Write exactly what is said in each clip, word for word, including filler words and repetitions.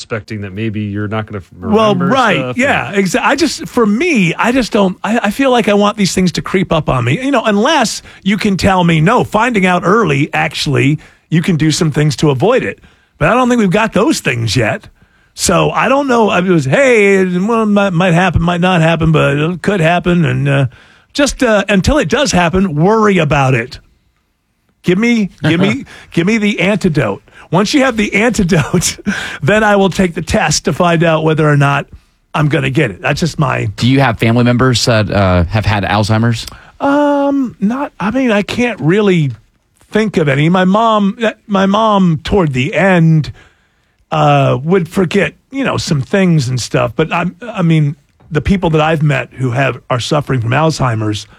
expecting that maybe you're not going to remember Well, right. stuff. Yeah, exactly. I just, for me, I just don't, I, I feel like I want these things to creep up on me, you know, unless you can tell me, no, finding out early, actually, you can do some things to avoid it. But I don't think we've got those things yet. So I don't know. I mean, it was, hey, well, it might, might happen, might not happen, but it could happen. And uh, just uh, until it does happen, worry about it. Give me, give me, give me the antidote. Once you have the antidote, then I will take the test to find out whether or not I'm going to get it. That's just my. Do you have family members that uh, have had Alzheimer's? Um, not. I mean, I can't really think of any. My mom, my mom, toward the end, uh, would forget, you know, some things and stuff. But I, I mean, the people that I've met who have are suffering from Alzheimer's,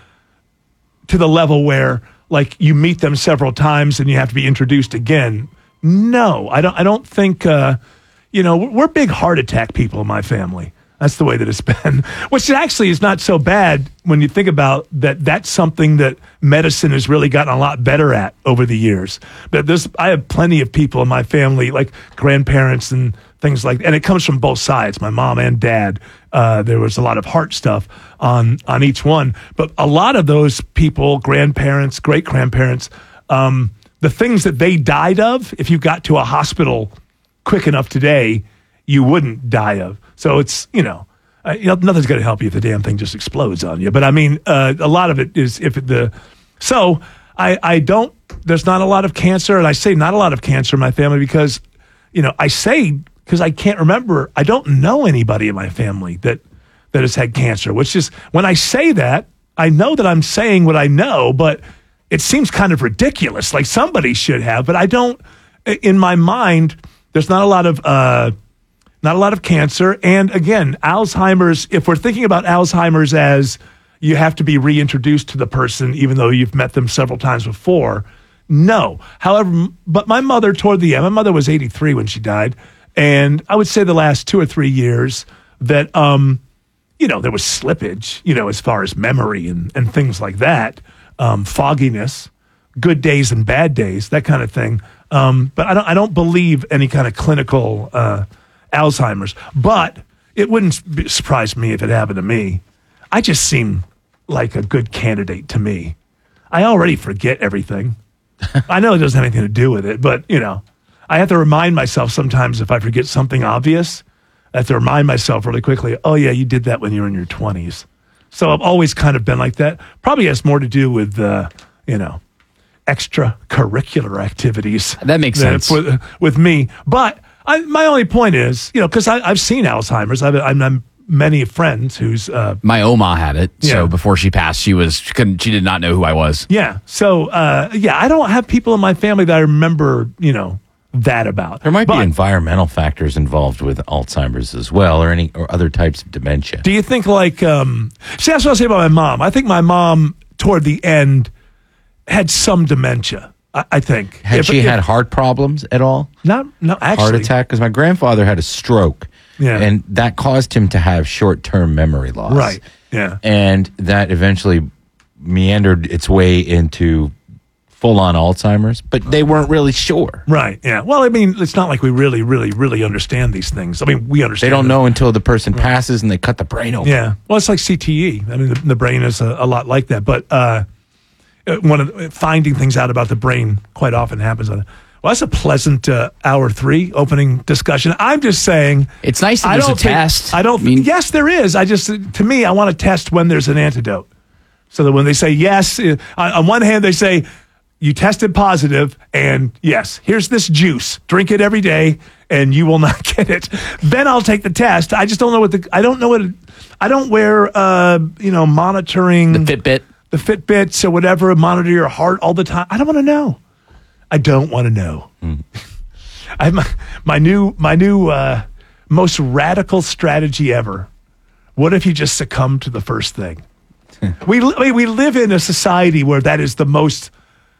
to the level where, like, you meet them several times and you have to be introduced again. No, I don't. I don't think. Uh, you know, we're big heart attack people in my family. That's the way that it's been, which actually is not so bad when you think about that. That's something that medicine has really gotten a lot better at over the years. But there's, I have plenty of people in my family, like grandparents and things like, and it comes from both sides, my mom and dad. Uh, there was a lot of heart stuff on on each one, but a lot of those people, grandparents, great grandparents, um, the things that they died of, if you got to a hospital quick enough today, you wouldn't die of. So it's, you know, uh, you know nothing's going to help you if the damn thing just explodes on you. But I mean, uh, a lot of it is if it, the, so I, I don't, there's not a lot of cancer. And I say not a lot of cancer in my family because, you know, I say, because I can't remember, I don't know anybody in my family that, that has had cancer, which is, when I say that, I know that I'm saying what I know, but it seems kind of ridiculous. Like somebody should have, but I don't, in my mind, there's not a lot of, uh, Not a lot of cancer. And again, Alzheimer's, if we're thinking about Alzheimer's as you have to be reintroduced to the person, even though you've met them several times before, no. However, but my mother toward the end, my mother was eighty-three when she died. And I would say the last two or three years that, um, you know, there was slippage, you know, as far as memory and, and things like that, um, fogginess, good days and bad days, that kind of thing. Um, but I don't, I don't believe any kind of clinical, uh, Alzheimer's, but it wouldn't be, surprise me if it happened to me. I just seem like a good candidate to me. I already forget everything. I know it doesn't have anything to do with it, but, you know, I have to remind myself sometimes if I forget something obvious, I have to remind myself really quickly, oh, yeah, you did that when you were in your twenties. So I've always kind of been like that. Probably has more to do with, uh, you know, extracurricular activities. That makes sense. With, with me. But I, my only point is, you know, because I've seen Alzheimer's. I've, I've known many friends whose uh, my Oma had it. Yeah. So before she passed, she was she couldn't she did not know who I was. Yeah. So uh, yeah, I don't have people in my family that I remember, you know, that about. There might but, be environmental factors involved with Alzheimer's as well, or any or other types of dementia. Do you think like? Um, see, that's what I say about my mom. I think my mom toward the end had some dementia. I, I think. Had if, she if, had heart problems at all? Not, no, actually. Heart attack? Because my grandfather had a stroke. Yeah. And that caused him to have short-term memory loss. Right. Yeah. And that eventually meandered its way into full-on Alzheimer's, but they weren't really sure. Right. Yeah. Well, I mean, it's not like we really, really, really understand these things. I mean, we understand. They don't them. know until the person right. passes and they cut the brain open. Yeah. Well, it's like C T E. I mean, the, the brain is a, a lot like that. But uh, one of the, finding things out about the brain quite often happens on it. Well, that's a pleasant uh, hour three opening discussion. I'm just saying. It's nice that I there's a don't think, test. I don't. I mean, yes, there is. I just, to me, I want to test when there's an antidote. So that when they say yes, uh, on one hand, they say, you tested positive, and yes, here's this juice. Drink it every day, and you will not get it. Then I'll take the test. I just don't know what the. I don't know what. I don't wear, uh, you know, monitoring the Fitbit, the Fitbits or whatever. Monitor your heart all the time. I don't want to know. I don't want to know. Mm. I have my, my new my new uh, most radical strategy ever. What if you just succumb to the first thing? we we live in a society where that is the most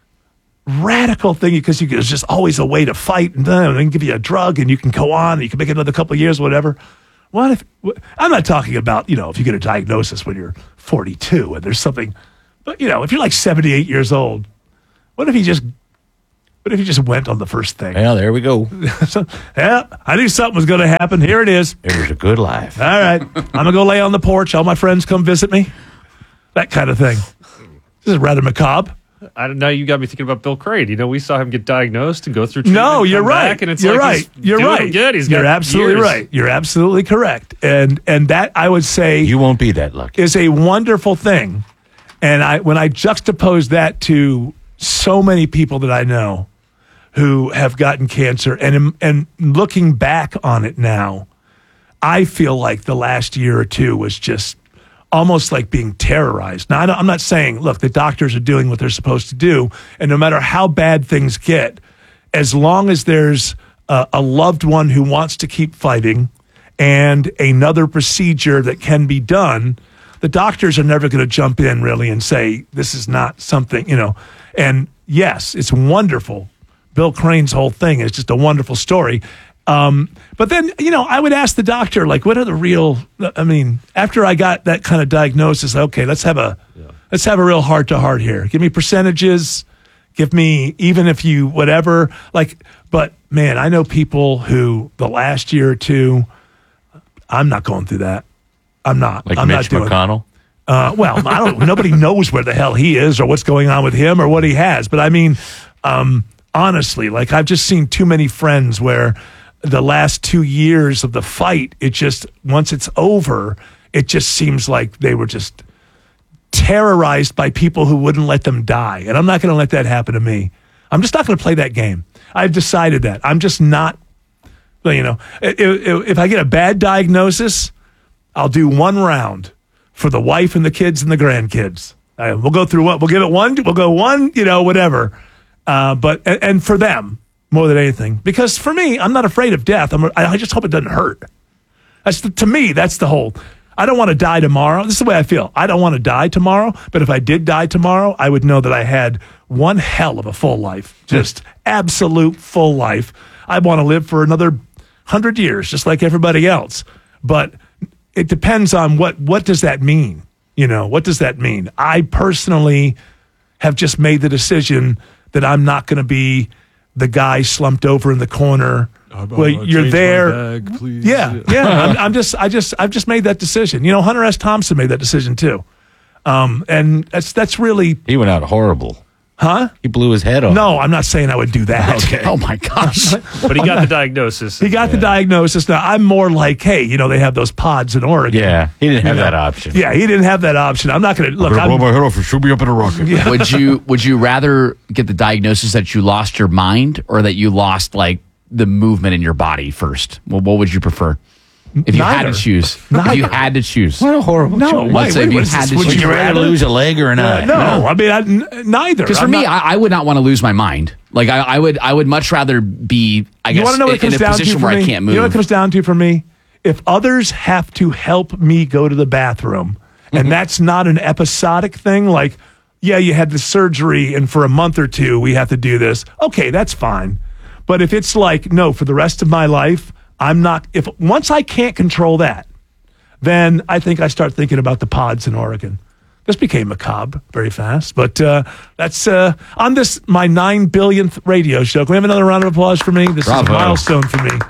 radical thing because there's just always a way to fight, and then they can give you a drug and you can go on and you can make it another couple of years, whatever. What if, I'm not talking about, you know, if you get a diagnosis when you're forty-two and there's something, but, you know, if you're like seventy-eight years old, what if you just What if you just went on the first thing? Well, there we go. So, yeah, I knew something was going to happen. Here it is. It was a good life. All right. I'm going to go lay on the porch. All my friends come visit me. That kind of thing. This is rather macabre. I don't know. You got me thinking about Bill Crane. You know, we saw him get diagnosed and go through treatment. No, you're come right. back, and it's you're like right. he's You're doing right. Good. He's got you're absolutely years. right. You're absolutely correct. And and that I would say You won't be that lucky. is a wonderful thing. And I when I juxtapose that to so many people that I know who have gotten cancer, and and looking back on it now, I feel like the last year or two was just almost like being terrorized. Now, I don't, I'm not saying, look, the doctors are doing what they're supposed to do, and no matter how bad things get, as long as there's a, a loved one who wants to keep fighting and another procedure that can be done, the doctors are never going to jump in really and say, this is not something, you know. And yes, it's wonderful. Bill Crane's whole thing is just a wonderful story. Um, but then, you know, I would ask the doctor, like, what are the real, I mean, after I got that kind of diagnosis, okay, let's have a, yeah. let's have a real heart to heart here. Give me percentages, give me, even if you, whatever, like, but man, I know people who the last year or two, I'm not going through that. I'm not. Like I'm Mitch not doing McConnell? Uh, well, I don't, nobody knows where the hell he is or what's going on with him or what he has. But I mean, um, honestly, like I've just seen too many friends where the last two years of the fight, it just, once it's over, it just seems like they were just terrorized by people who wouldn't let them die. And I'm not going to let that happen to me. I'm just not going to play that game. I've decided that. I'm just not, you know, if, if I get a bad diagnosis, I'll do one round for the wife and the kids and the grandkids. Uh, we'll go through what, we'll give it one, we'll go one, you know, whatever. Uh, but, and, and for them, more than anything, because for me, I'm not afraid of death. I'm, I just hope it doesn't hurt. That's the, to me, that's the whole, I don't want to die tomorrow. This is the way I feel. I don't want to die tomorrow, but if I did die tomorrow, I would know that I had one hell of a full life, just absolute full life. I want to live for another hundred years, just like everybody else. But it depends on what, what does that mean? You know, what does that mean? I personally have just made the decision that I'm not going to be the guy slumped over in the corner. Well, you're there. Bag, please. Yeah, yeah. I'm, I'm just, I just, I've just made that decision. You know, Hunter S. Thompson made that decision too, um, and that's that's really. He went out horrible. Huh? He blew his head off. No, I'm not saying I would do that. Okay. Oh my gosh. But he got the diagnosis. He got yeah. the diagnosis. Now I'm more like, hey, you know, they have those pods in Oregon. Yeah, he didn't have You know? that option. Yeah, he didn't have that option. I'm not going to look. I'm I'm, gonna blow my head off and shoot me up in a rocket. Yeah. Would you would you rather get the diagnosis that you lost your mind or that you lost like the movement in your body first? Well, what would you prefer? If you Neither. had to choose. If Neither. you had to choose. What a horrible no, choice. wait, Let's say wait, if you what is had this? to Would choose. Would you rather lose a leg or an eye? No, I mean, I, n- neither. Because for I'm me, not- I, I would not want to lose my mind. Like I, I would, I would much rather be, I you guess, want to know what it in comes a down to position for where me? I can't move. You know what it comes down to for me? If others have to help me go to the bathroom, and that's not an episodic thing, like, yeah, you had the surgery, and for a month or two we have to do this. Okay, that's fine. But if it's like, no, for the rest of my life, I'm not. If once I can't control that, then I think I start thinking about the pods in Oregon. This became macabre very fast, but uh, that's uh, on this my nine billionth radio show. Can we have another round of applause for me? This Bravo. is a milestone for me.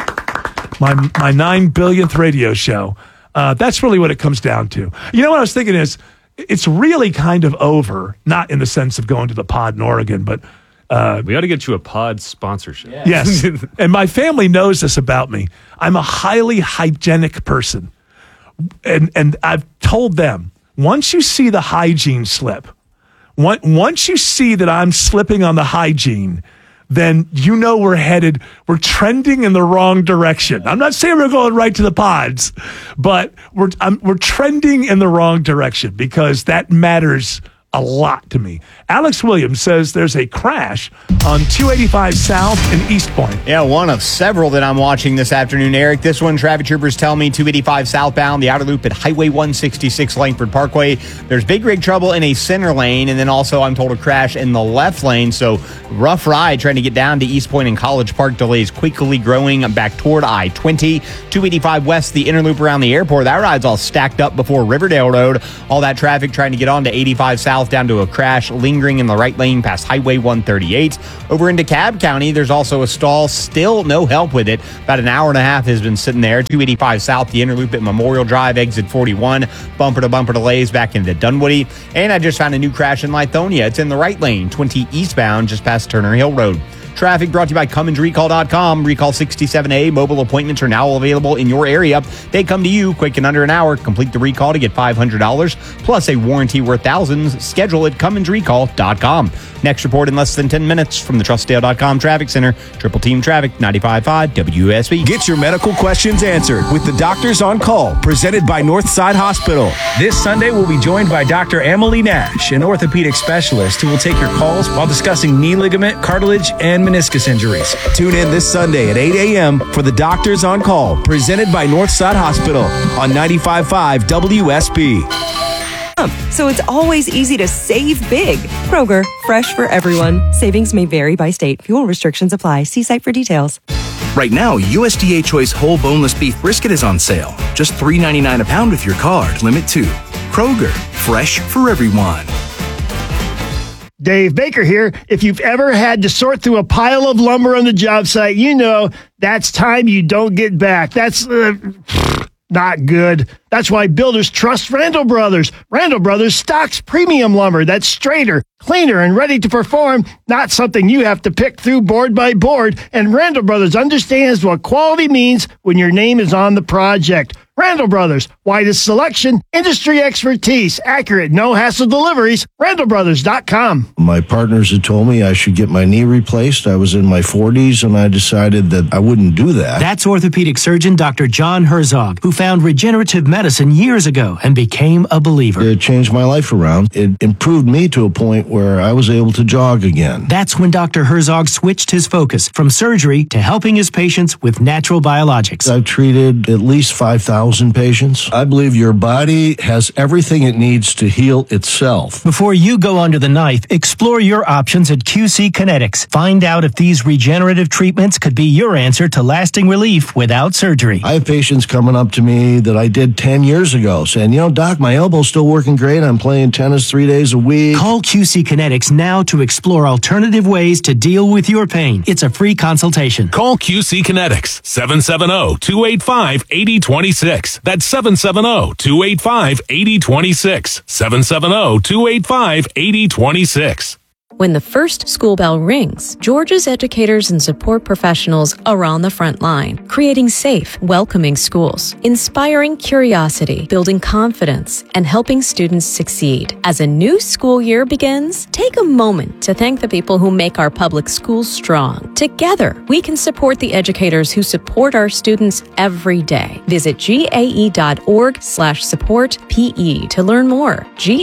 My my nine billionth radio show. Uh, that's really what it comes down to. You know what I was thinking is, it's really kind of over. Not in the sense of going to the pod in Oregon, but We ought to get you a pod sponsorship. yes. And my family knows this about me. I'm a highly hygienic person. And and I've told them, once you see the hygiene slip, one, once you see that I'm slipping on the hygiene, then you know we're headed, we're trending in the wrong direction. I'm not saying we're going right to the pods, but we're I'm, we're trending in the wrong direction because that matters a lot to me. Alex Williams says there's a crash on two eighty-five South in East Point. Yeah, one of several that I'm watching this afternoon, Eric. This one, traffic troopers tell me two eighty-five southbound, the outer loop at Highway one sixty-six Langford Parkway. There's big rig trouble in a center lane, and then also I'm told a crash in the left lane. So rough ride trying to get down to East Point and College Park. Delays quickly growing back toward I twenty. two eighty-five west, the inner loop around the airport. That ride's all stacked up before Riverdale Road. All that traffic trying to get on to eighty-five south down to a crash lingering in the right lane past Highway one thirty-eight. Over into Cobb County, there's also a stall. Still no help with it. About an hour and a half has been sitting there. two eighty-five South, the Interloop at Memorial Drive, exit forty-one. Bumper to bumper delays back into Dunwoody. And I just found a new crash in Lithonia. It's in the right lane, twenty eastbound, just past Turner Hill Road. Traffic brought to you by Cummins Recall dot com. Recall sixty-seven A. Mobile appointments are now available in your area. They come to you quick in under an hour. Complete the recall to get five hundred dollars plus a warranty worth thousands. Schedule at Cummins Recall dot com. Next report in less than ten minutes from the Trust Dale dot com Traffic Center. Triple Team Traffic, ninety-five point five W S B. Get your medical questions answered with the Doctors on Call, presented by Northside Hospital. This Sunday, we'll be joined by Doctor Emily Nash, an orthopedic specialist who will take your calls while discussing knee ligament, cartilage, and meniscus injuries. Tune in this Sunday at eight a.m. for the Doctors on Call, presented by Northside Hospital on ninety-five point five W S B. So it's always easy to save big. Kroger, fresh for everyone. Savings may vary by state. Fuel restrictions apply. See site for details. Right now, U S D A Choice whole boneless beef brisket is on sale. Just three ninety-nine a pound with your card. Limit two. Kroger, fresh for everyone. Dave Baker here. If you've ever had to sort through a pile of lumber on the job site, you know that's time you don't get back. That's uh, not good. That's why builders trust Randall Brothers. Randall Brothers stocks premium lumber that's straighter, cleaner, and ready to perform, not something you have to pick through board by board. And Randall Brothers understands what quality means when your name is on the project. Randall Brothers, widest selection, industry expertise, accurate, no-hassle deliveries, randall brothers dot com. My partners had told me I should get my knee replaced. I was in my forties, and I decided that I wouldn't do that. That's orthopedic surgeon Doctor John Herzog, who found regenerative medicine years ago and became a believer. It changed my life around. It improved me to a point where I was able to jog again. That's when Doctor Herzog switched his focus from surgery to helping his patients with natural biologics. I've treated at least five thousand patients. I believe your body has everything it needs to heal itself. Before you go under the knife, explore your options at Q C Kinetics. Find out if these regenerative treatments could be your answer to lasting relief without surgery. I have patients coming up to me that I did ten years ago saying, you know, Doc, my elbow's still working great. I'm playing tennis three days a week. Call Q C Kinetics now to explore alternative ways to deal with your pain. It's a free consultation. Call Q C Kinetics, seven seven zero, two eight five, eight zero two six. That's seven seven zero, two eight five, eight zero two six. seven seven zero, two eight five, eight zero two six. When the first school bell rings, Georgia's educators and support professionals are on the front line, creating safe, welcoming schools, inspiring curiosity, building confidence, and helping students succeed. As a new school year begins, take a moment to thank the people who make our public schools strong. Together, we can support the educators who support our students every day. Visit gae.org slash support PE to learn more.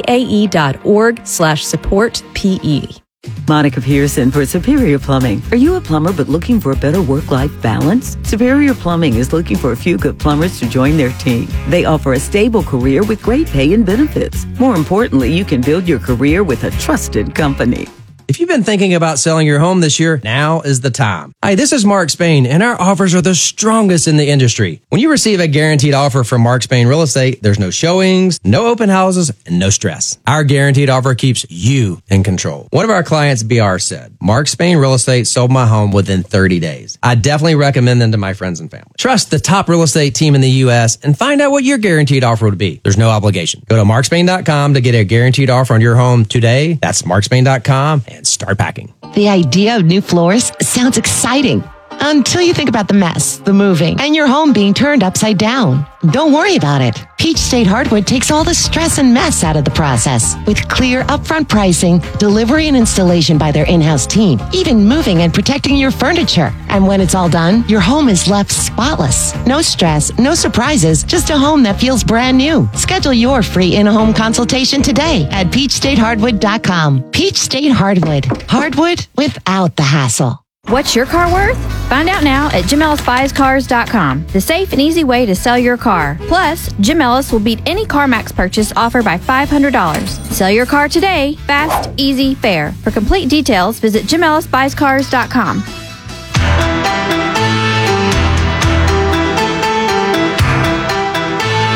gae.org slash support PE. Monica Pearson for Superior Plumbing. Are you a plumber but looking for a better work-life balance? Superior Plumbing is looking for a few good plumbers to join their team. They offer a stable career with great pay and benefits. More importantly, you can build your career with a trusted company. If you've been thinking about selling your home this year, now is the time. Hi, this is Mark Spain, and our offers are the strongest in the industry. When you receive a guaranteed offer from Mark Spain Real Estate, there's no showings, no open houses, and no stress. Our guaranteed offer keeps you in control. One of our clients, B R, said, Mark Spain Real Estate sold my home within thirty days. I definitely recommend them to my friends and family. Trust the top real estate team in the U S and find out what your guaranteed offer would be. There's no obligation. Go to mark spain dot com to get a guaranteed offer on your home today. That's mark spain dot com. And start packing. The idea of new floors sounds exciting until you think about the mess, the moving, and your home being turned upside down. Don't worry about it. Peach State Hardwood takes all the stress and mess out of the process with clear upfront pricing, delivery and installation by their in-house team, even moving and protecting your furniture. And when it's all done, your home is left spotless. No stress, no surprises, just a home that feels brand new. Schedule your free in-home consultation today at peach state hardwood dot com. Peach State Hardwood. Hardwood without the hassle. What's your car worth? Find out now at Jim Ellis Buys Cars dot com, the safe and easy way to sell your car. Plus, Jim Ellis will beat any CarMax purchase offered by five hundred dollars. Sell your car today, fast, easy, fair. For complete details, visit Jim Ellis Buys Cars dot com.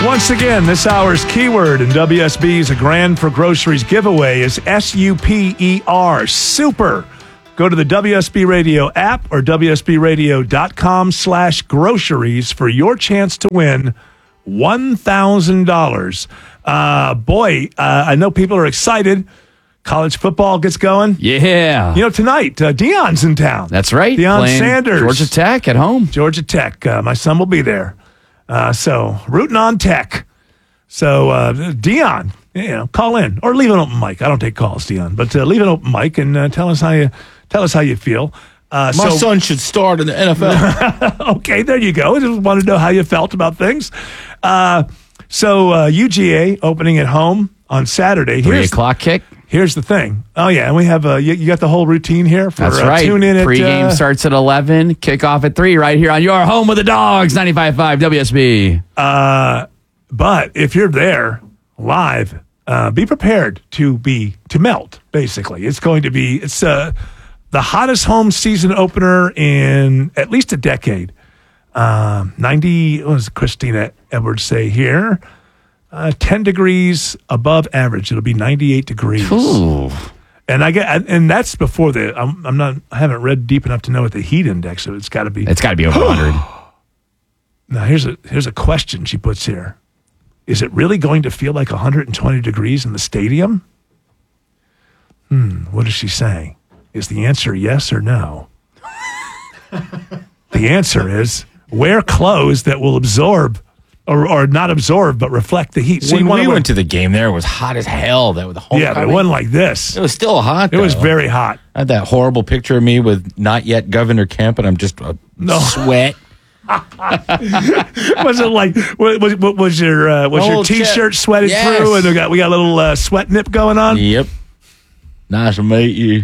once again, this hour's keyword in W S B's A Grand for Groceries giveaway is S U P E R, super. Go to the W S B Radio app or W S B radio dot com slash groceries for your chance to win one thousand dollars. Uh, boy, uh, I know people are excited. College football gets going. Yeah. You know, tonight, uh, Deion's in town. That's right. Deion Playing Sanders. Georgia Tech at home. Georgia Tech. Uh, my son will be there. Uh, so, rooting on Tech. So, uh, Deion, you know, call in or leave an open mic. I don't take calls, Deion, but uh, leave an open mic and uh, tell us how you tell us how you feel. Uh, My so, son should start in the N F L. Okay, there you go. Just wanted to know how you felt about things. Uh, so, uh, U G A opening at home on Saturday. Three Here's, o'clock kick. Here's the thing. Oh yeah, and we have uh, you, you got the whole routine here for That's uh, right. tune in at Pre-game uh, starts at eleven. Kickoff at three. Right here on your home of the Dogs, ninety-five point five W S B. Uh, but if you're there live, uh, be prepared to be to melt. Basically, it's going to be it's uh, the hottest home season opener in at least a decade. Um, ninety. What does Christina Edwards say here? Uh, ten degrees above average. It'll be ninety-eight degrees. Ooh. And I get, and that's before the. I'm, I'm not. I haven't read deep enough to know what the heat index. So it's got to be. It's got to be over one hundred. Now here's a here's a question she puts here. Is it really going to feel like one hundred twenty degrees in the stadium? Hmm. What is she saying? Is the answer yes or no? The answer is wear clothes that will absorb. Or, or not absorb, but reflect the heat. So when you we wear, went to the game there, it was hot as hell. That was the whole yeah, but it wasn't like this. It was still hot. It though. was very hot. I had that horrible picture of me with not yet Governor Kemp, and I'm just a No. sweat. Was it like was, was, was your uh, was Oh, your t-shirt check. sweated Yes. through, and we got we got a little uh, sweat nip going on? Yep. Nice to meet you.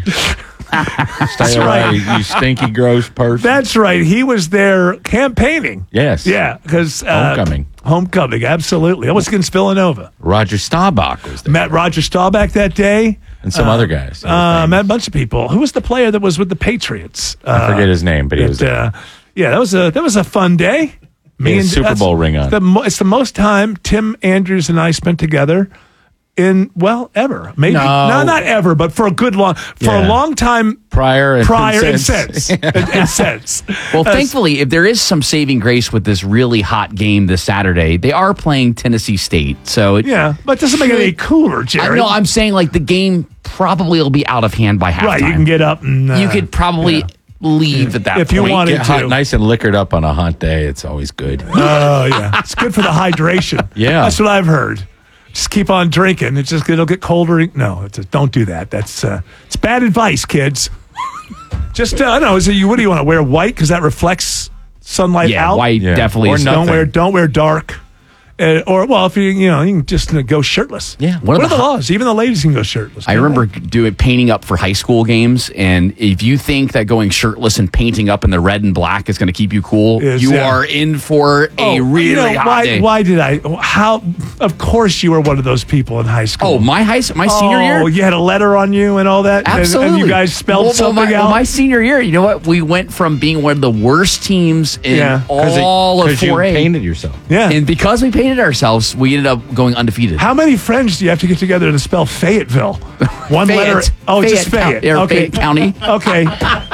Stay away, right. you stinky, gross person. That's right. He was there campaigning. Yes. Yeah, because uh, Homecoming. Homecoming, absolutely. That was against Villanova. Roger Staubach was there. Met Roger Staubach that day. And some Uh, other guys. that were Uh, famous. met a bunch of people. Who was the player that was with the Patriots? I forget his name, but he that, was there. Uh, yeah, that was a that was a fun day. He had a Super that's Bowl ring on. The, mo- it's the most time Tim Andrews and I spent together in well ever. Maybe No. no, not ever, but for a good long for a Yeah. long time Prior and prior and since. since and, and since. Well, Uh, thankfully, if there is some saving grace with this really hot game this Saturday, they are playing Tennessee State. So it, yeah, but it doesn't make it any cooler, Jared. I know. I'm saying like the game probably will be out of hand by halftime. right. You can get up and uh, you could probably leave at that If you point. wanted Get hot, to. nice and liquored up on a hot day. It's always good. Oh yeah, it's good for the hydration. Yeah. that's what I've heard. Just keep on drinking. It's just it'll get colder. No, it's a, don't do that. That's uh, it's bad advice, kids. Just uh, I don't know. Is it you? What do you want to wear? White because that reflects sunlight yeah, out. white Yeah. definitely. Or is- Don't nothing. wear don't wear dark. Uh, or well, if you you know you can just uh, go shirtless. Yeah. What, One of are the the ho- laws? Even the ladies can go shirtless. I can't remember doing painting up for high school games, and if you think that going shirtless and painting up in the red and black is going to keep you cool, Is, you yeah. are in for a Oh, really you know, hot why, day. Why did I? How? Of course, you were one of those people in high school. Oh, my high my senior Oh, year. you had a letter on you and all that. and- Absolutely. And, you guys spelled well, well, something my, out. well, my senior year, you know what? We went from being one of the worst teams in Yeah. all of Because you four A. painted yourself. yeah. And because we painted ourselves, we ended up going undefeated. How many friends do you have to get together to spell Fayetteville? One Fayette. letter. Oh, just Fayette Fayette. County- or okay. Fayette County. Okay.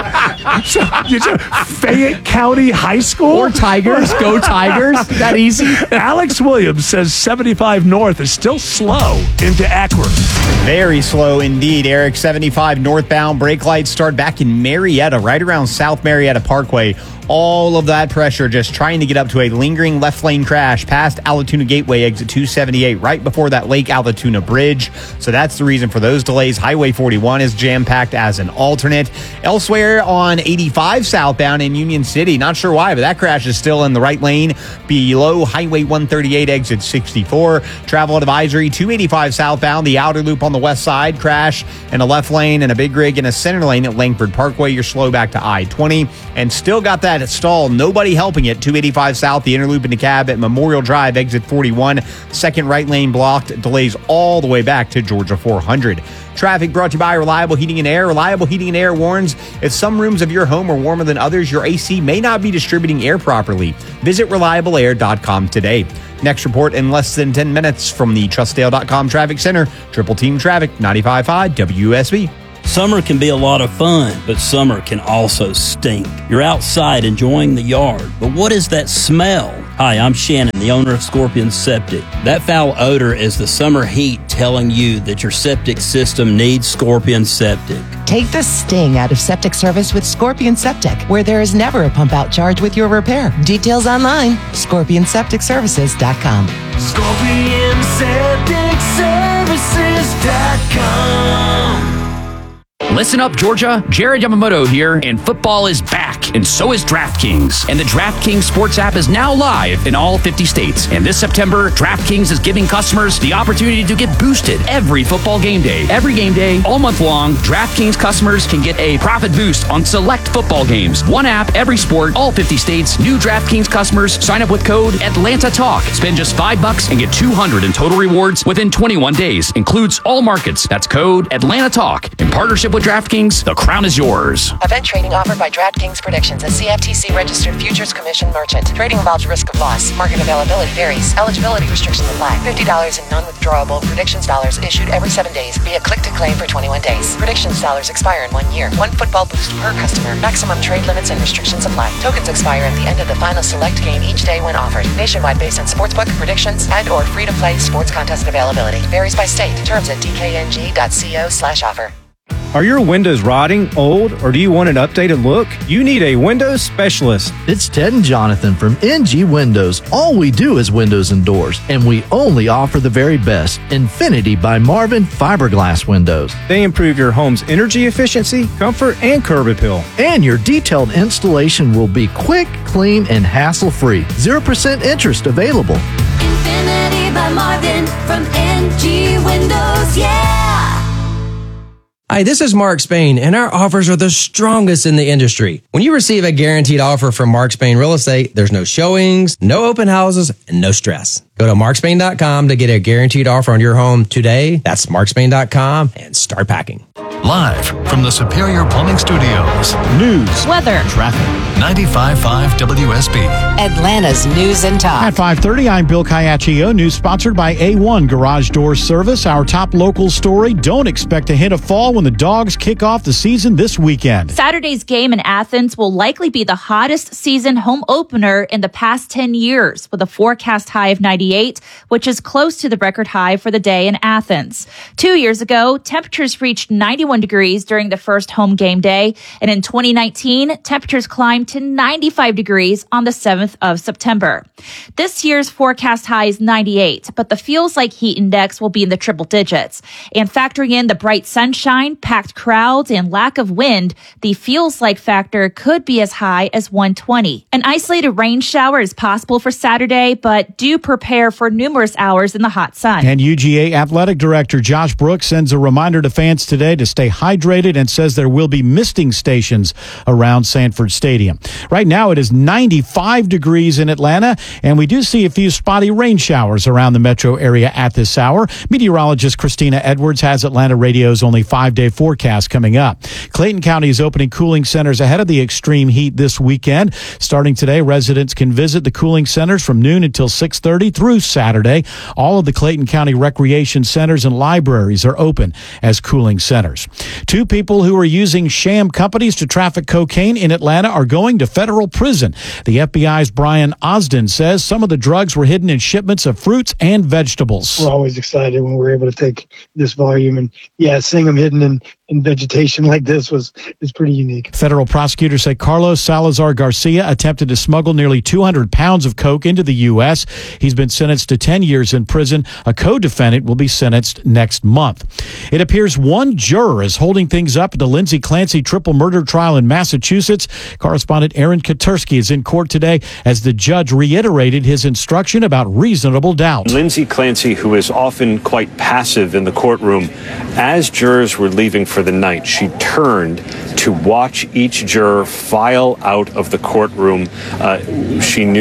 So, you just- Fayette County High School? Or Tigers. Go Tigers. That easy. Alex Williams says seventy-five North is still slow into Akron. Very slow indeed, Eric. seventy-five northbound. Brake lights start back in Marietta, right around South Marietta Parkway. All of that pressure just trying to get up to a lingering left lane crash past Alatoona Gateway, exit two seventy-eight, right before that Lake Alatoona Bridge. So that's the reason for those delays. Highway forty-one is jam-packed as an alternate. Elsewhere on eighty-five southbound in Union City, not sure why, but that crash is still in the right lane below Highway one thirty-eight, exit sixty-four. Travel advisory, two eighty-five southbound, the outer loop on the west side, crash in a left lane and a big rig in a center lane at Langford Parkway. You're slow back to I twenty and still got that stall. Nobody helping it. two eighty-five south, the inner loop into cab at Memorial Drive, exit forty-one. Second right lane blocked. Delays all the way back to Georgia four hundred. Traffic brought to you by Reliable Heating and Air. Reliable Heating and Air warns if some rooms of your home are warmer than others, your A C may not be distributing air properly. Visit reliable air dot com today. Next report in less than ten minutes from the Trustdale dot com Traffic Center. Triple Team Traffic, ninety-five point five W U S B. Summer can be a lot of fun, but summer can also stink. You're outside enjoying the yard, but what is that smell? Hi, I'm Shannon, the owner of Scorpion Septic. That foul odor is the summer heat telling you that your septic system needs Scorpion Septic. Take the sting out of septic service with Scorpion Septic, where there is never a pump out charge with your repair. Details online, scorpion septic services dot com. Scorpion Septic Services dot com. Listen up, Georgia. Jared Yamamoto here, and football is back, and so is DraftKings. And the DraftKings Sports app is now live in all fifty states. And this September, DraftKings is giving customers the opportunity to get boosted every football game day. Every game day, all month long, DraftKings customers can get a profit boost on select football games. One app, every sport, all fifty states. New DraftKings customers sign up with code Atlanta Talk. Spend just five bucks and get two hundred in total rewards within twenty-one days. Includes all markets. That's code Atlanta Talk. In partnership with DraftKings, the crown is yours. Event trading offered by DraftKings Predictions, a C F T C registered futures commission merchant. Trading involves risk of loss. Market availability varies. Eligibility restrictions apply. fifty dollars in non-withdrawable Predictions dollars issued every seven days via click to claim for twenty-one days. Predictions dollars expire in one year. One football boost per customer. Maximum trade limits and restrictions apply. Tokens expire at the end of the final select game each day when offered. Nationwide based on sportsbook, predictions, and or free-to-play sports contest availability. Varies by state. Terms at d k n g dot co slash offer. Are your windows rotting, old, or do you want an updated look? You need a windows specialist. It's Ted and Jonathan from N G Windows. All we do is windows and doors, and we only offer the very best. Infinity by Marvin fiberglass windows. They improve your home's energy efficiency, comfort, and curb appeal. And your detailed installation will be quick, clean, and hassle-free. zero percent interest available. Infinity by Marvin from N G Windows, yeah! Hi, this is Mark Spain, and our offers are the strongest in the industry. When you receive a guaranteed offer from Mark Spain Real Estate, there's no showings, no open houses, and no stress. Go to mark spain dot com to get a guaranteed offer on your home today. That's mark spain dot com and start packing. Live from the Superior Plumbing Studios. News, weather, traffic. ninety-five point five W S B. Atlanta's News and Talk. At five thirty, I'm Bill Caiaccio. News sponsored by A one Garage Door Service. Our top local story: don't expect a hint of fall when the Dogs kick off the season this weekend. Saturday's game in Athens will likely be the hottest season home opener in the past ten years, with a forecast high of ninety-eight, which is close to the record high for the day in Athens. Two years ago, temperatures reached ninety-one degrees during the first home game day, and in twenty nineteen, temperatures climbed to ninety-five degrees on the seventh of September. This year's forecast high is ninety-eight, but the feels like heat index will be in the triple digits. And factoring in the bright sunshine, packed crowds, and lack of wind, the feels like factor could be as high as one twenty. An isolated rain shower is possible for Saturday, but do prepare for numerous hours in the hot sun. And U G A Athletic Director Josh Brooks sends a reminder to fans today to stay hydrated and says there will be misting stations around Sanford Stadium. Right now it is ninety-five degrees in Atlanta, and we do see a few spotty rain showers around the metro area at this hour. Meteorologist Christina Edwards has Atlanta Radio's only five-day forecast coming up. Clayton County is opening cooling centers ahead of the extreme heat this weekend. Starting today, residents can visit the cooling centers from noon until six thirty through Saturday. All of the Clayton County recreation centers and libraries are open as cooling centers. Two people who are using sham companies to traffic cocaine in Atlanta are going to federal prison. The F B I's Brian Osden says some of the drugs were hidden in shipments of fruits and vegetables. We're always excited when we're able to take this volume, and yeah, seeing them hidden in, in vegetation like this was is pretty unique. Federal prosecutors say Carlos Salazar Garcia attempted to smuggle nearly two hundred pounds of coke into the U S. He's been sentenced to ten years in prison. A co-defendant will be sentenced next month. It appears one juror is holding things up at the Lindsay Clancy triple murder trial in Massachusetts. Correspondent Aaron Katursky is in court today as the judge reiterated his instruction about reasonable doubt. Lindsay Clancy, who is often quite passive in the courtroom, as jurors were leaving for the night, she turned to watch each juror file out of the courtroom. Uh, she knew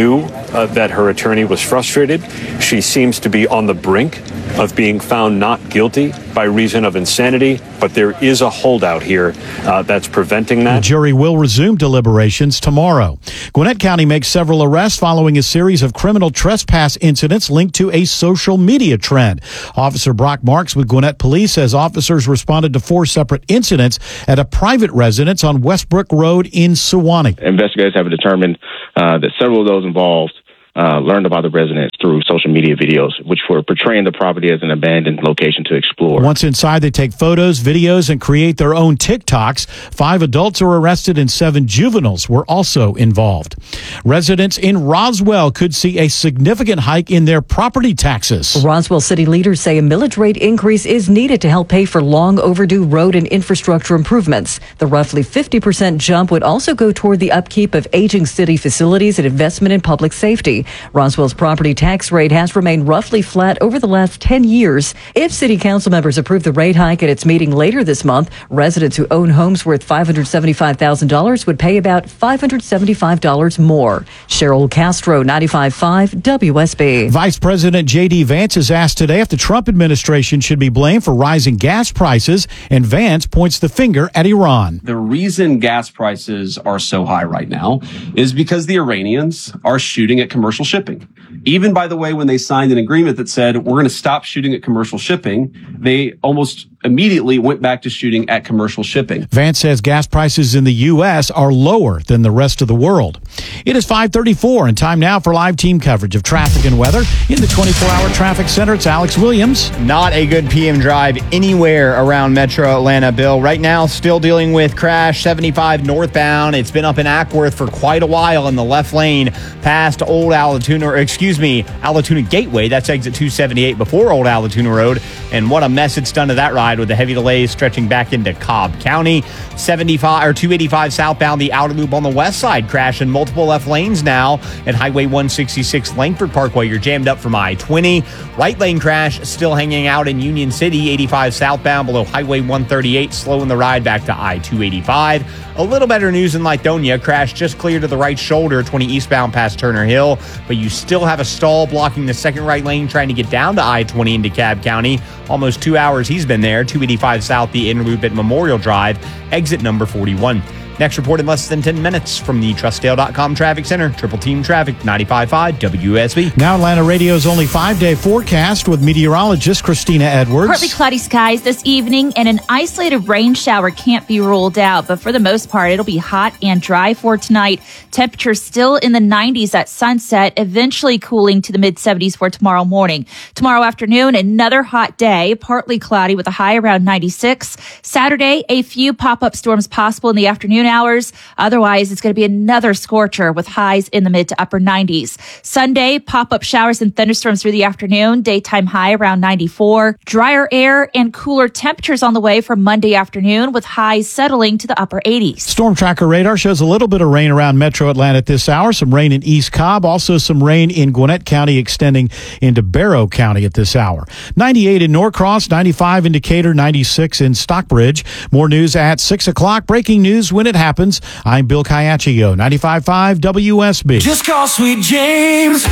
uh, that her attorney was frustrated. She seems to be on the brink of being found not guilty by reason of insanity, but there is a holdout here uh, that's preventing that. The jury will resume deliberations tomorrow. Gwinnett County makes several arrests following a series of criminal trespass incidents linked to a social media trend. Officer Brock Marks with Gwinnett Police says officers responded to four separate incidents at a private residence on Westbrook Road in Sewanee. Investigators have determined uh, that several of those involved Uh, learned about the residents through social media videos, which were portraying the property as an abandoned location to explore. Once inside, they take photos, videos, and create their own TikToks. Five adults are arrested and seven juveniles were also involved. Residents in Roswell could see a significant hike in their property taxes. Roswell city leaders say a millage rate increase is needed to help pay for long overdue road and infrastructure improvements. The roughly fifty percent jump would also go toward the upkeep of aging city facilities and investment in public safety. Roswell's property tax rate has remained roughly flat over the last ten years. If city council members approve the rate hike at its meeting later this month, residents who own homes worth five hundred seventy-five thousand dollars would pay about five hundred seventy-five dollars more. Cheryl Castro, ninety-five point five W S B. Vice President J D. Vance is asked today if the Trump administration should be blamed for rising gas prices, and Vance points the finger at Iran. The reason gas prices are so high right now is because the Iranians are shooting at commercial shipping. Even, by the way, when they signed an agreement that said we're going to stop shooting at commercial shipping, they almost immediately went back to shooting at commercial shipping. Vance says gas prices in the U S are lower than the rest of the world. It is five thirty-four and time now for live team coverage of traffic and weather. In the twenty-four hour traffic center, it's Alex Williams. Not a good P M drive anywhere around Metro Atlanta, Bill. Right now, still dealing with crash seventy-five northbound. It's been up in Ackworth for quite a while in the left lane past Old Allatoona, or excuse me, Allatoona Gateway. That's exit two seventy-eight before Old Allatoona Road. And what a mess it's done to that ride with the heavy delays stretching back into Cobb County. seventy-five or two eighty-five southbound, the outer loop on the west side crash in multiple left lanes now at Highway one sixty-six Langford Parkway. You're jammed up from I twenty. Right lane crash still hanging out in Union City, eighty-five southbound below Highway one thirty-eight, slowing the ride back to I two eighty-five. A little better news in Lithonia. Crash just clear to the right shoulder, twenty eastbound past Turner Hill, but you still have a stall blocking the second right lane trying to get down to I twenty into Cobb County. Almost two hours he's been there. two eighty-five south, the inner loop at Memorial Drive, exit number forty-one. Next report in less than ten minutes from the Trustdale dot com Traffic Center. Triple Team Traffic, ninety-five point five W S B. Now Atlanta Radio's only five-day forecast with meteorologist Christina Edwards. Partly cloudy skies this evening, and an isolated rain shower can't be ruled out. But for the most part, it'll be hot and dry for tonight. Temperatures still in the nineties at sunset, eventually cooling to the mid-seventies for tomorrow morning. Tomorrow afternoon, another hot day, partly cloudy with a high around ninety-six. Saturday, a few pop-up storms possible in the afternoon hours. Otherwise, it's going to be another scorcher with highs in the mid to upper nineties. Sunday, pop-up showers and thunderstorms through the afternoon. Daytime high around ninety-four. Drier air and cooler temperatures on the way for Monday afternoon with highs settling to the upper eighties. Storm Tracker radar shows a little bit of rain around Metro Atlanta at this hour. Some rain in East Cobb. Also some rain in Gwinnett County extending into Barrow County at this hour. ninety-eight in Norcross, ninety-five in Decatur, ninety-six in Stockbridge. More news at six o'clock. Breaking news when it happens. I'm Bill Caiaccio, ninety-five point five W S B. Just call Sweet James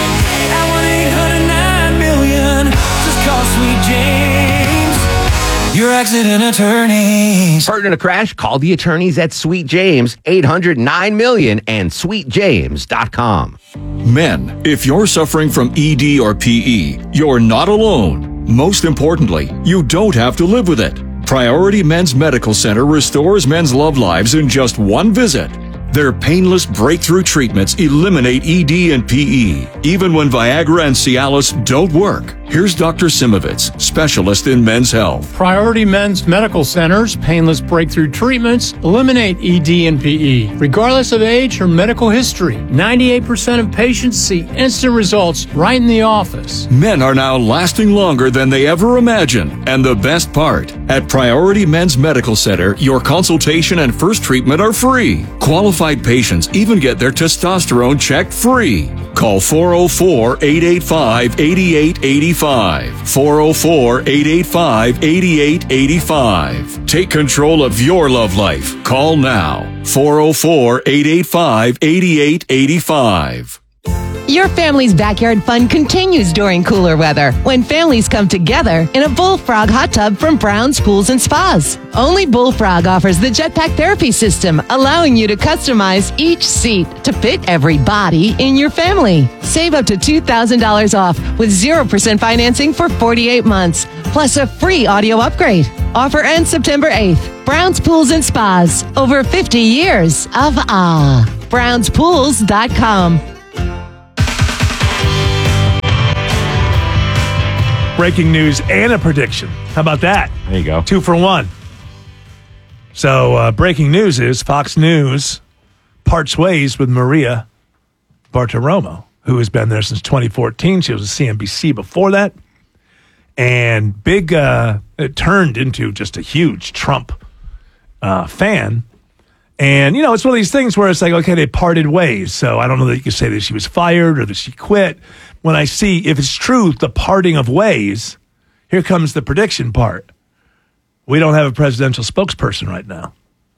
at one eight hundred nine million. Just call Sweet James, your accident attorneys. Hurt in a crash? Call the attorneys at Sweet James, eight hundred nine million and sweet james dot com. Men, if you're suffering from E D or P E, you're not alone. Most importantly, you don't have to live with it. Priority Men's Medical Center restores men's love lives in just one visit. Their painless breakthrough treatments eliminate E D and P E, even when Viagra and Cialis don't work. Here's Doctor Simovitz, specialist in men's health. Priority Men's Medical Center's painless breakthrough treatments eliminate E D and P E, regardless of age or medical history. ninety-eight percent of patients see instant results right in the office. Men are now lasting longer than they ever imagined. And the best part, at Priority Men's Medical Center, your consultation and first treatment are free. Qualified patients even get their testosterone checked free. Call four oh four, eight eight five, eight eight eight five. four oh four, eight eight five, eight eight eight five. Take control of your love life. Call now. four oh four, eight eight five, eight eight eight five. Your family's backyard fun continues during cooler weather when families come together in a Bullfrog hot tub from Brown's Pools and Spas. Only Bullfrog offers the Jetpack Therapy System, allowing you to customize each seat to fit every body in your family. Save up to two thousand dollars off with zero percent financing for forty-eight months, plus a free audio upgrade. Offer ends September eighth. Brown's Pools and Spas. Over fifty years of awe. browns pools dot com. Breaking news and a prediction. How about that? There you go. Two for one. So, uh, breaking news is Fox News parts ways with Maria Bartiromo, who has been there since twenty fourteen. She was at C N B C before that. And big, uh, it turned into just a huge Trump uh, fan. And, you know, it's one of these things where it's like, okay, they parted ways. So I don't know that you can say that she was fired or that she quit. When I see, if it's true, the parting of ways, here comes the prediction part. We don't have a presidential spokesperson right now.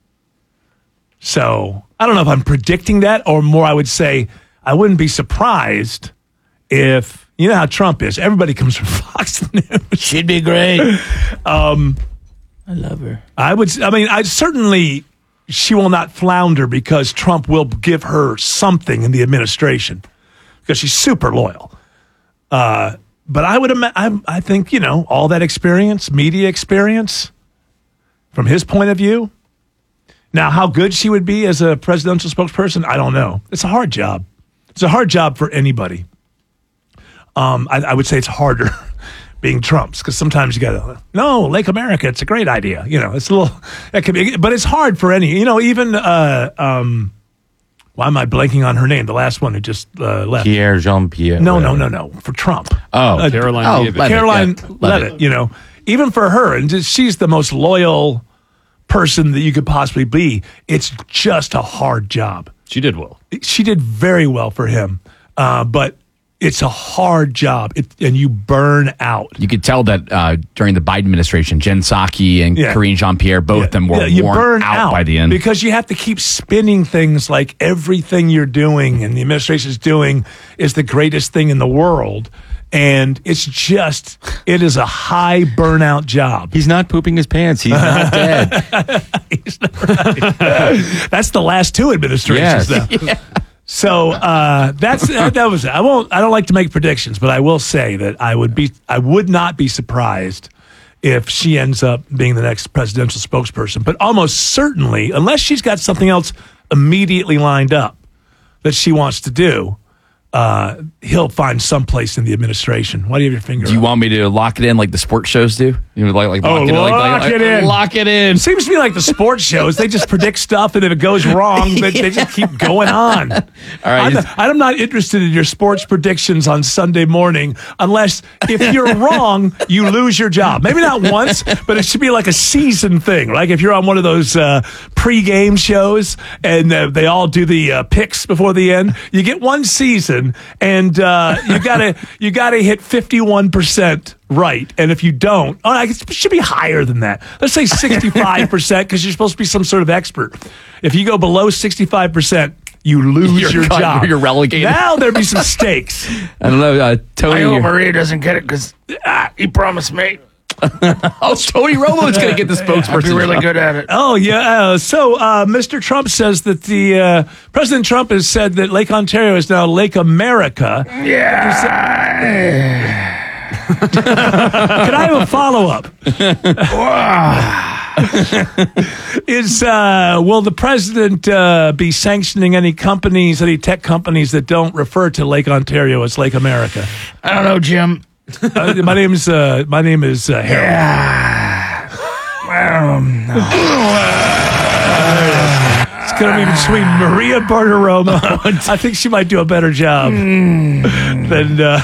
So I don't know if I'm predicting that, or more I would say I wouldn't be surprised if, you know how Trump is. Everybody comes from Fox News. She'd be great. um, I love her. I would, I mean, I certainly, she will not flounder because Trump will give her something in the administration because she's super loyal. Uh, but I would, ima- I, I think, you know, all that experience, media experience, from his point of view. Now, how good she would be as a presidential spokesperson, I don't know. It's a hard job. It's a hard job for anybody. Um, I, I would say it's harder being Trump's because sometimes you got to, no, Lake America, it's a great idea. You know, it's a little, it can be, but it's hard for any, you know, even, uh, um, why am I blanking on her name? The last one who just uh, left. Pierre Jean-Pierre. No, no, no, no. For Trump. Oh, uh, Caroline oh, Leavitt. Caroline Yeah, Leavitt, Leavitt. you know, even for her, and just, she's the most loyal person that you could possibly be. It's just a hard job. She did well. She did very well for him, uh, but it's a hard job, it, and you burn out. You could tell that uh, during the Biden administration, Jen Psaki and Yeah. Karine Jean-Pierre, both Yeah, of them were yeah, you worn burn out, by the end. because you have to keep spinning things like everything you're doing and the administration is doing is the greatest thing in the world. And it's just, it is a high burnout job. He's not pooping his pants. He's not dead. He's not right. That's the last two administrations, Yes. though. Yeah. So uh, that's uh, that was it. I won't. I don't like to make predictions, but I will say that I would be. I would not be surprised if she ends up being the next presidential spokesperson. But almost certainly, unless she's got something else immediately lined up that she wants to do, uh, he'll find someplace in the administration. Why do you have your finger? Do you up? want me to lock it in like the sports shows do? You know, like, like Oh, lock it in. Like, lock like, it in. Lock it in. Seems to me like the sports shows. They just predict stuff, and if it goes wrong, they, they just keep going on. All right. I'm not, I'm not interested in your sports predictions on Sunday morning unless if you're wrong, you lose your job. Maybe not once, but it should be like a season thing. Like if you're on one of those uh, pre-game shows and uh, they all do the uh, picks before the end, you get one season, and uh, you gotta you gotta hit fifty-one percent. Right, and if you don't, oh, I guess it should be higher than that. Let's say sixty-five percent because you're supposed to be some sort of expert. If you go below sixty-five percent, you lose You're your cut- job. you're relegated. Now there'd be some stakes. I don't know. Uh, Tony. I hope Maria doesn't get it because ah, he promised me. oh, Tony Romo's going to get the spokesperson. I'd be really job. good at it. Oh yeah. Uh, so uh, Mister Trump says that the uh, President Trump has said that Lake Ontario is now Lake America. Yeah. Can I have a follow up? Is uh, will the president uh, be sanctioning any companies, any tech companies that don't refer to Lake Ontario as Lake America? I don't know, Jim. uh, my name's uh, my name is uh, Harold. Yeah. Um, no. It's going to be between Maria Bartiromo. I think she might do a better job than. Uh,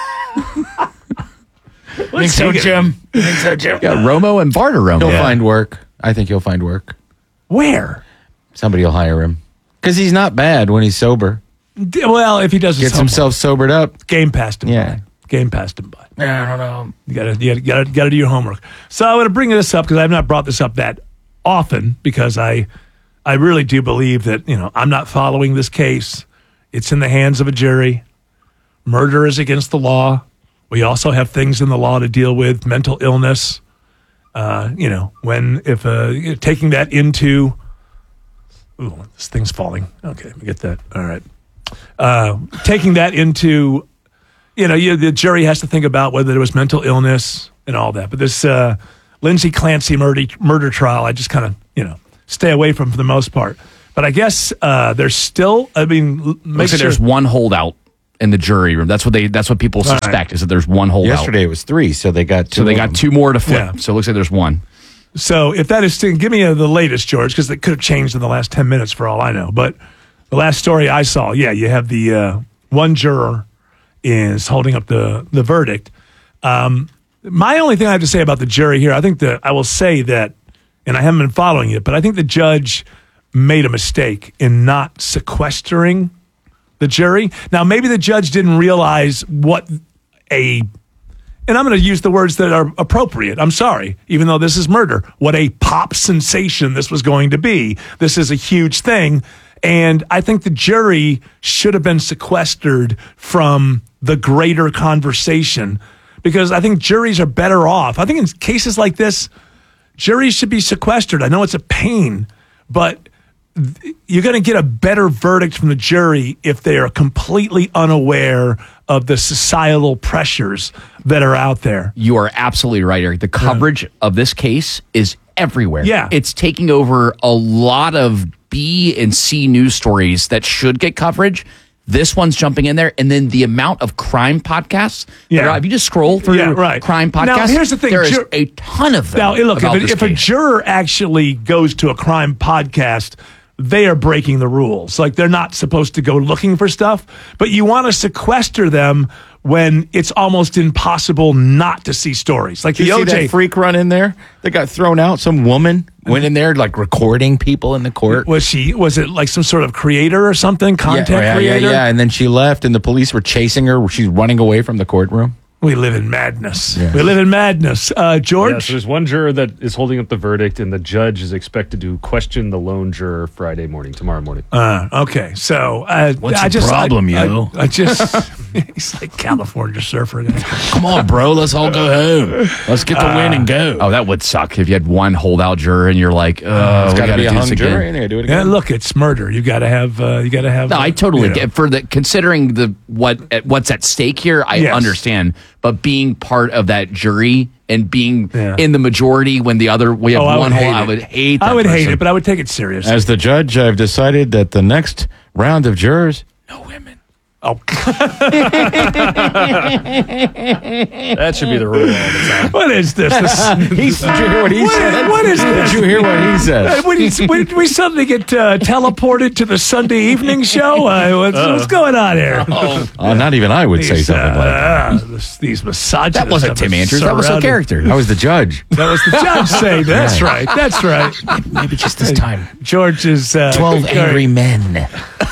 Think so, Jim? Think so, Jim? Yeah, Romo and Bartiromo. He'll Yeah. find work. I think he'll find work. Where? Somebody will hire him. Because he's not bad when he's sober. D- Well, if he does his Gets homework. himself sobered up. Game passed him Yeah. by. Game passed him by. Yeah, I don't know. You gotta, you gotta, gotta, gotta do your homework. So I want to bring this up because I have not brought this up that often because I, I really do believe that you know I'm not following this case. It's in the hands of a jury. Murder is against the law. We also have things in the law to deal with, mental illness. Uh, you know, when, if, uh, taking that into, ooh, this thing's falling. Okay, let me get that. All right. Uh, taking that into, you know, you, the jury has to think about whether there was mental illness and all that. But this uh, Lindsay Clancy murder, murder trial, I just kind of, you know, stay away from for the most part. But I guess uh, there's still, I mean, l- make Looks like sure. there's one holdout in the jury room. That's what they. That's what people All suspect right. is that there's one holdout. Yesterday it was three, so they got two So they of got them. two more to flip. Yeah. So it looks like there's one. So if that is, give me uh, the latest, George, because it could have changed in the last ten minutes for all I know. But the last story I saw, yeah, you have the uh, one juror is holding up the, the verdict. Um, my only thing I have to say about the jury here, I think that I will say that, and I haven't been following it, but I think the judge made a mistake in not sequestering the jury. Now, maybe the judge didn't realize what a, and I'm going to use the words that are appropriate. I'm sorry, even though this is murder, what a pop sensation this was going to be. This is a huge thing. And I think the jury should have been sequestered from the greater conversation because I think juries are better off. I think in cases like this, juries should be sequestered. I know it's a pain, but you're going to get a better verdict from the jury if they are completely unaware of the societal pressures that are out there. You are absolutely right, Eric. The coverage yeah. of this case is everywhere. Yeah. It's taking over a lot of B and C news stories that should get coverage. This one's jumping in there. And then the amount of crime podcasts. Yeah. Are, if you just scroll through yeah, right. crime podcasts, now, here's the thing. there Jur- is a ton of them. Now, look, if, if, if a juror actually goes to a crime podcast, they are breaking the rules. Like, they're not supposed to go looking for stuff, but you want to sequester them when it's almost impossible not to see stories. Like Did the you O see J that freak run in there that got thrown out. Some woman went in there like recording people in the court. Was she? Was it like some sort of creator or something? Content yeah, yeah, creator? Yeah, yeah. And then she left, and the police were chasing her. She's running away from the courtroom. We live in madness. Yeah. We live in madness. Uh, George? Yes, there's one juror that is holding up the verdict, and the judge is expected to question the lone juror Friday morning, tomorrow morning. Uh, okay, so uh, What's I the just, problem, I, yo? I, I just, he's like California surfer. Come on, bro. Let's all go home. Let's get the uh, win and go. Oh, that would suck if you had one holdout juror and you're like, oh, it's got to be a do hung this jury. again. And they do it again. Yeah, look, it's murder. You got to have. Uh, you got to have. No, uh, I totally you know. get for the considering the what what's at stake here. I Yes. understand, but being part of that jury and being Yeah. in the majority when the other we have Oh, I one would whole, hate I it. would hate. That I would hate person. it, but I would take it serious. As the judge, I've decided that the next round of jurors, Oh, That should be the rule all the time. what is this? this He's, did you hear what he what, said? what is this? Did you hear what he Uh, said? when, he, when we suddenly get uh, teleported to the Sunday evening show? Uh, what's, what's going on here? Uh, not even I would say These, something uh, like that. this- These misogynists. That wasn't have Tim Andrews. That was a surrounded- character. I was the judge. That was the judge saying. That's right. That's right. Maybe just this time. George is uh, Twelve angry men.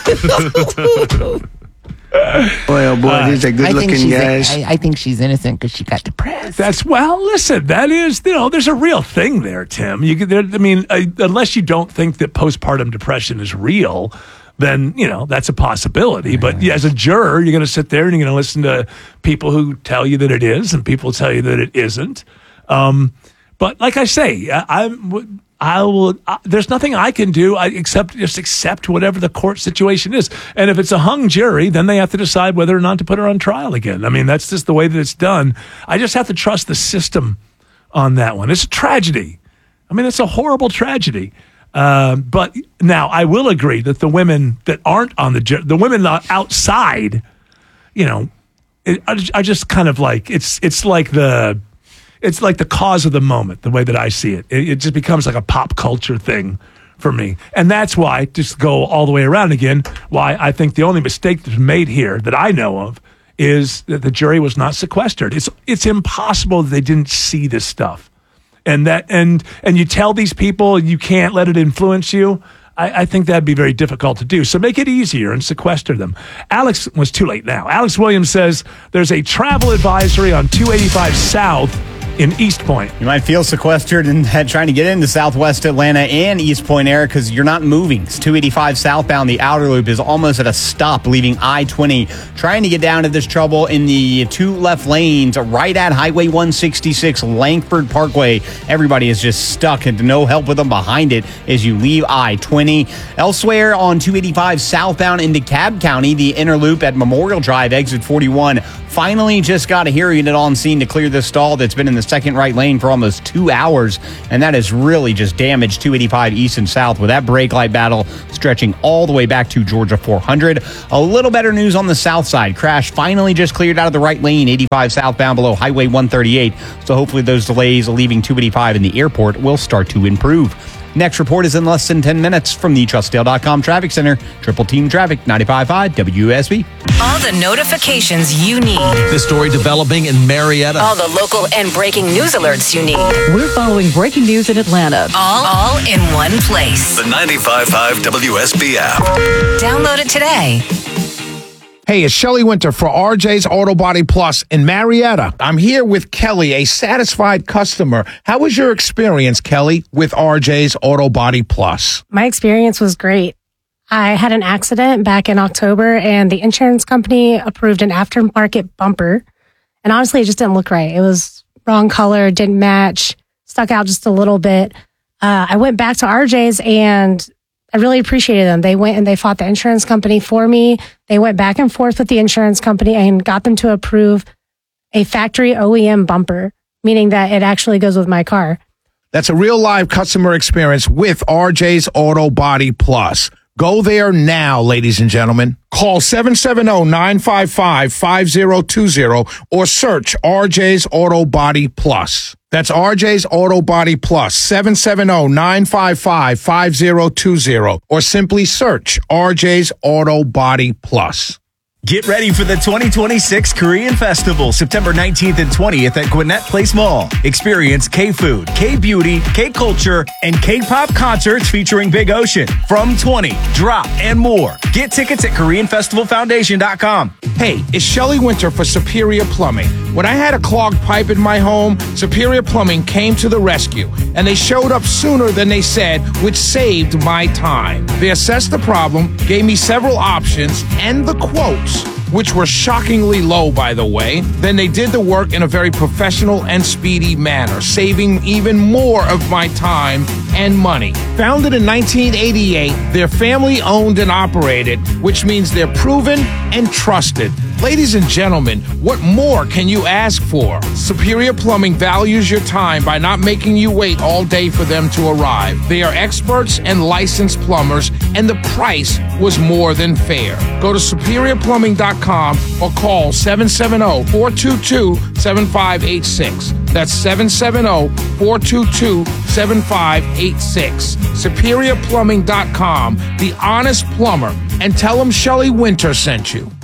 Boy, oh boy, these are good-looking guys. I, I think she's innocent because she got depressed. That's well. Listen, that is you know, there's a real thing there, Tim. You, could- there, I mean, uh, unless you don't think that postpartum depression is real, then you know that's a possibility. But yeah, as a juror, you're going to sit there and you're going to listen to people who tell you that it is, and people tell you that it isn't. Um, but like I say, I, I'm. I will. I, there's nothing I can do I, except just accept whatever the court situation is. And if it's a hung jury, then they have to decide whether or not to put her on trial again. I mean, that's just the way that it's done. I just have to trust the system on that one. It's a tragedy. I mean, it's a horrible tragedy. Uh, but now I will agree that the women that aren't on the ju- the women outside, you know, it, I, I just kind of like it's it's like the. It's like the cause of the moment, the way that I see it. it. It just becomes like a pop culture thing for me. And that's why, just go all the way around again, why I think the only mistake that's made here that I know of is that the jury was not sequestered. It's it's impossible that they didn't see this stuff. And that and and you tell these people you can't let it influence you. I, I think that'd be very difficult to do. So make it easier and sequester them. Alex was too late now. Alex Williams says there's a travel advisory on two eighty-five South in East Point. You might feel sequestered and trying to get into Southwest Atlanta and East Point area because you're not moving. It's two eighty-five southbound. The outer loop is almost at a stop, leaving I twenty. Trying to get down to this trouble in the two left lanes right at Highway one sixty-six, Langford Parkway. Everybody is just stuck and no help with them behind it as you leave I twenty. Elsewhere on two eighty-five southbound in DeKalb County, the inner loop at Memorial Drive, exit forty-one. Finally just got a hearing unit on scene to clear this stall that's been in the second right lane for almost two hours, and that has really just damaged two eighty-five east and south with that brake light battle stretching all the way back to Georgia four hundred. A little better news on the south side. Crash finally just cleared out of the right lane, eighty-five southbound below Highway one thirty-eight, so hopefully those delays leaving two eighty-five in the airport will start to improve. Next report is in less than ten minutes from the Trust Dale dot com Traffic Center. Triple Team Traffic, ninety-five point five W S B. All the notifications you need. The story developing in Marietta. All the local and breaking news alerts you need. We're following breaking news in Atlanta. All, all in one place. The ninety-five point five W S B app. Download it today. Hey, it's Shelley Winter for R J's Auto Body Plus in Marietta. I'm here with Kelly, a satisfied customer. How was your experience, Kelly, with R J's Auto Body Plus? My experience was great. I had an accident back in October, and the insurance company approved an aftermarket bumper. And honestly, it just didn't look right. It was wrong color, didn't match, stuck out just a little bit. Uh, I went back to R J's, and I really appreciated them. They went and they fought the insurance company for me. They went back and forth with the insurance company and got them to approve a factory O E M bumper, meaning that it actually goes with my car. That's a real live customer experience with R J's Auto Body Plus. Go there now, ladies and gentlemen. Call seven seven zero, nine five five, five zero two zero or search R J's Auto Body Plus. That's R J's Auto Body Plus, seven seven zero, nine five five, five zero two zero or simply search R J's Auto Body Plus. Get ready for the twenty twenty-six Korean Festival, September nineteenth and twentieth at Gwinnett Place Mall. Experience K-food, K-beauty, K-culture, and K-pop concerts featuring Big Ocean, From twenty, Drop, and more. Get tickets at Korean Festival Foundation dot com. Hey, it's Shelley Winter for Superior Plumbing. When I had a clogged pipe in my home, Superior Plumbing came to the rescue, and they showed up sooner than they said, which saved my time. They assessed the problem, gave me several options, and the quotes, which were shockingly low, by the way. Then they did the work in a very professional and speedy manner, saving even more of my time and money. Founded in nineteen eighty-eight, they're family owned and operated, which means they're proven and trusted. Ladies and gentlemen, what more can you ask for? Superior Plumbing values your time by not making you wait all day for them to arrive. They are experts and licensed plumbers, and the price was more than fair. Go to superior plumbing dot com or call seven seven zero, four two two, seven five eight six. That's seven seven zero, four two two, seven five eight six. superior plumbing dot com, the honest plumber, and tell them Shelley Winter sent you.